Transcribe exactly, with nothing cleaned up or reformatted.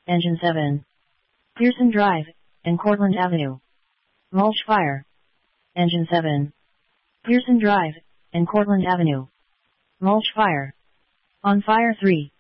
Engine seven. Pearson Drive, and Cortlandt Avenue. Mulch fire. Engine seven. Pearson Drive, and Cortlandt Avenue. Mulch fire. On fire three.